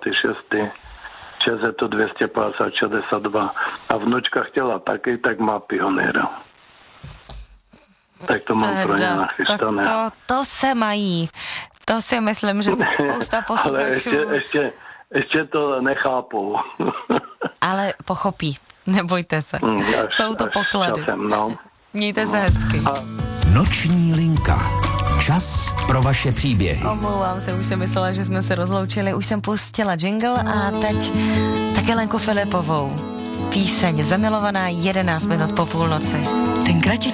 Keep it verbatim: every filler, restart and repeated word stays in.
šest. Čezetu dvě padesát šedesát dva. A vnučka chtěla taky, tak má Pioneera. Tak to mám pro ně nachystané. To, to se mají. To si myslím, že teď spousta posluchačů... Ale ještě, ještě, ještě to nechápou. Ale pochopí. Nebojte se. Mm, až, Jsou to poklady. Časem, no. Mějte se hezky. A... Noční linka. Čas pro vaše příběhy. Omlouvám se, už jsem myslela, že jsme se rozloučili. Už jsem pustila jingle a teď tak Jelenku Filipovou. Píseň Zamilovaná, jedenáct minut po půlnoci. Tenkrát